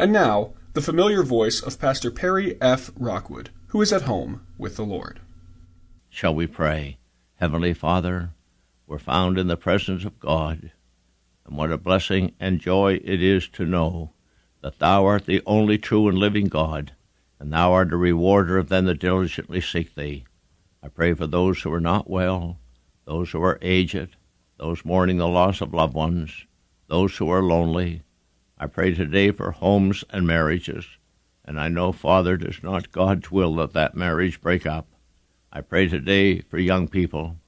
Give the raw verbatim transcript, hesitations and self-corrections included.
And now, the familiar voice of Pastor Perry F. Rockwood, who is at home with the Lord. Shall we pray? Heavenly Father, we're found in the presence of God, and what a blessing and joy it is to know that Thou art the only true and living God, and Thou art a rewarder of them that diligently seek Thee. I pray for those who are not well, those who are aged, those mourning the loss of loved ones, those who are lonely. I pray today for homes and marriages, and I know, Father, it is not God's will that that marriage break up. I pray today for young people.